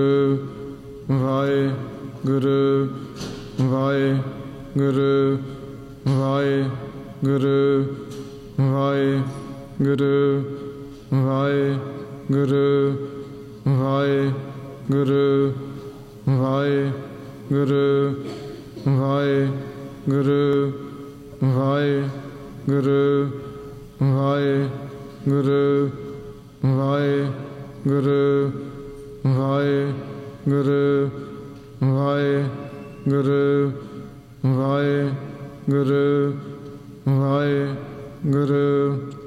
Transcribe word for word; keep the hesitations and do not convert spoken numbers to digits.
Waheguru Waheguru Waheguru Waheguru Waheguru Waheguru Waheguru Waheguru Waheguru Waheguru Waheguru Waheguru Waheguru Waheguru Waheguru